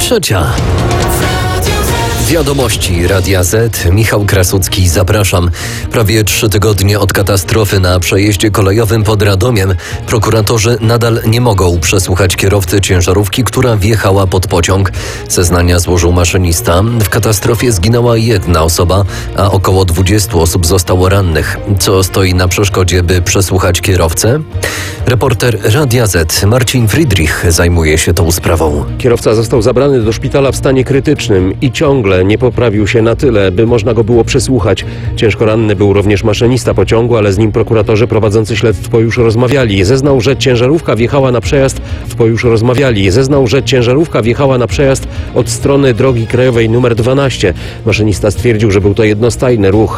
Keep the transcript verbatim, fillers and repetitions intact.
trzecia. Wiadomości Radia Z. Michał Krasucki, zapraszam. Prawie trzy tygodnie od katastrofy na przejeździe kolejowym pod Radomiem prokuratorzy nadal nie mogą przesłuchać kierowcy ciężarówki, która wjechała pod pociąg. Zeznania złożył maszynista. W katastrofie zginęła jedna osoba, a około dwudziestu osób zostało rannych. Co stoi na przeszkodzie, by przesłuchać kierowcę? Reporter Radia Z Marcin Friedrich zajmuje się tą sprawą. Kierowca został zabrany do szpitala w stanie krytycznym i ciągle nie poprawił się na tyle, by można go było przesłuchać. Ciężko ranny był również maszynista pociągu, ale z nim prokuratorzy prowadzący śledztwo już rozmawiali. Zeznał, że ciężarówka wjechała na przejazd w już rozmawiali. Zeznał, że ciężarówka wjechała na przejazd od strony drogi krajowej numer dwanaście. Maszynista stwierdził, że był to jednostajny ruch.